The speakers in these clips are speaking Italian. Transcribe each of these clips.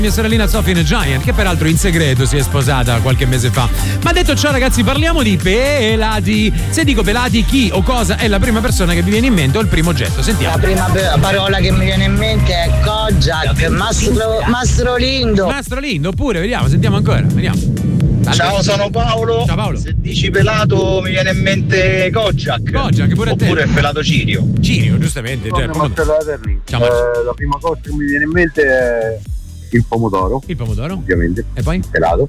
Mia sorellina Sophie Giant, che peraltro in segreto si è sposata qualche mese fa. Ma detto ciò, ragazzi, parliamo di pelati. Se dico pelati, chi o cosa è la prima persona che vi viene in mente o il primo oggetto? Sentiamo. La prima parola che mi viene in mente è Kojak, Mastro Lindo. Mastro Lindo, oppure, vediamo, sentiamo ancora, vediamo. Ciao, sono Paolo. Ciao Paolo. Se dici pelato mi viene in mente Kojak. Kojak, pure a te. Oppure il pelato Cirio. Cirio, giustamente. Ciao, la prima cosa che mi viene in mente è il pomodoro. Il pomodoro? Ovviamente. E poi? Pelato.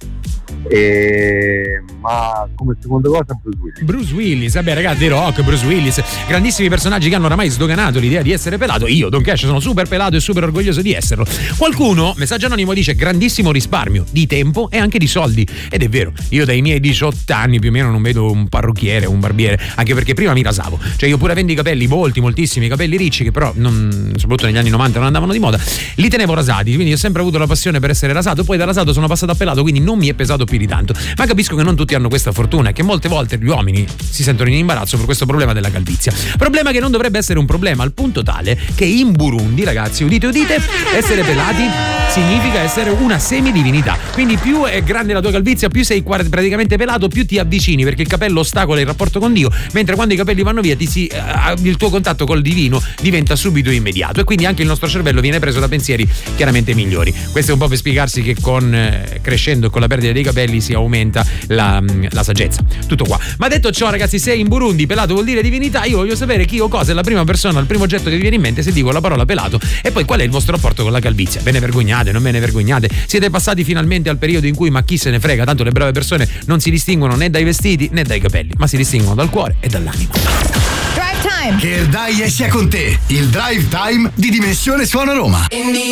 Ma come seconda cosa Bruce Willis, vabbè ragazzi, The Rock, Bruce Willis, grandissimi personaggi che hanno oramai sdoganato l'idea di essere pelato. Io, Don Cash, sono super pelato e super orgoglioso di esserlo. Qualcuno, messaggio anonimo, dice grandissimo risparmio di tempo e anche di soldi. Ed è vero, io dai miei 18 anni più o meno non vedo un parrucchiere, un barbiere, anche perché prima mi rasavo. Cioè io pur avendo i capelli moltissimi capelli ricci, che però soprattutto negli anni 90 non andavano di moda, li tenevo rasati, quindi ho sempre avuto la passione per essere rasato. Poi da rasato sono passato a pelato, quindi non mi è pesato più di tanto. Ma capisco che non tutti hanno questa fortuna e che molte volte gli uomini si sentono in imbarazzo per questo problema della calvizia. Problema che non dovrebbe essere un problema, al punto tale che in Burundi, ragazzi, udite, essere pelati significa essere una semidivinità. Quindi più è grande la tua calvizia, più sei praticamente pelato, più ti avvicini, perché il capello ostacola il rapporto con Dio, mentre quando i capelli vanno via il tuo contatto col divino diventa subito immediato, e quindi anche il nostro cervello viene preso da pensieri chiaramente migliori. Questo è un po' per spiegarsi che crescendo e con la perdita dei capelli si aumenta la saggezza. Tutto qua. Ma detto ciò, ragazzi, se in Burundi pelato vuol dire divinità, io voglio sapere chi o cosa è la prima persona, il primo oggetto che vi viene in mente se dico la parola pelato, e poi qual è il vostro rapporto con la calvizia. Ve ne vergognate, non ve ne vergognate? Siete passati finalmente al periodo in cui ma chi se ne frega, tanto le brave persone non si distinguono né dai vestiti né dai capelli, ma si distinguono dal cuore e dall'anima. Drive Time. Che il dai sia con te, il Drive Time di Dimensione Suono Roma.